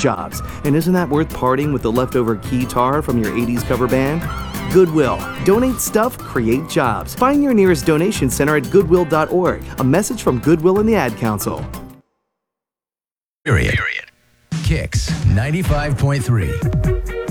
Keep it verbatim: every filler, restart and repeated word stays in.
jobs. And isn't that worth parting with the leftover keytar from your eighties cover band? Goodwill. Donate stuff, create jobs. Find your nearest donation center at goodwill dot org. A message from Goodwill and the Ad Council. Period. Kicks ninety-five point three.